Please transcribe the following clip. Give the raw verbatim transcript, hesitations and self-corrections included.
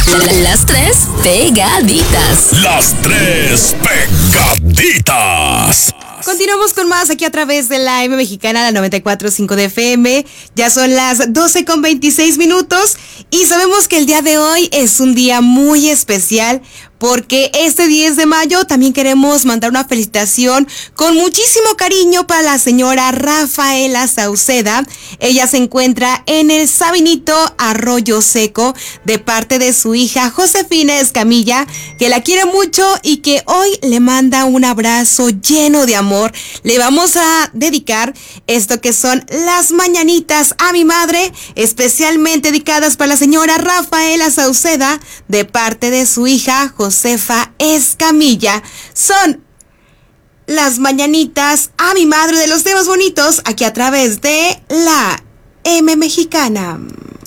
Las tres pegaditas. Las tres pegaditas. Continuamos con más aquí a través de la M Mexicana, la noventa y cuatro punto cinco de F M. Ya son las doce con veintiséis minutos y sabemos que el día de hoy es un día muy especial porque este diez de mayo también queremos mandar una felicitación con muchísimo cariño para la señora Rafaela Sauceda. Ella se encuentra en el Sabinito Arroyo Seco de parte de su hija Josefina Escamilla, que la quiere mucho y que hoy le manda un abrazo lleno de amor. Le vamos a dedicar esto que son las mañanitas a mi madre, especialmente dedicadas para la señora Rafaela Sauceda de parte de su hija Josefa Escamilla. Son las mañanitas a mi madre de los temas bonitos aquí a través de la M Mexicana.